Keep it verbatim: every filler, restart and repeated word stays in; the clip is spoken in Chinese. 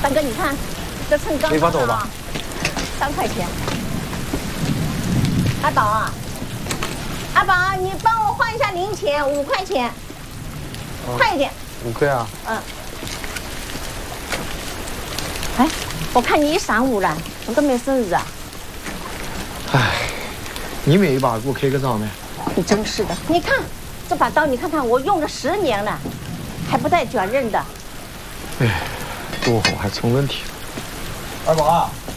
大哥，你看，这秤刚刚好啊，三块钱。阿宝啊，阿宝，你帮我换一下零钱，五块钱，哦、快一点。 五块啊？ 嗯。哎，我看你一晌午了，我都没收入啊。 哎，你没一把给我开个账没？ 你真是的，你看这把刀，你看看我用了十年了，还不带卷刃的。 哎，多好，还成问题了。二宝啊，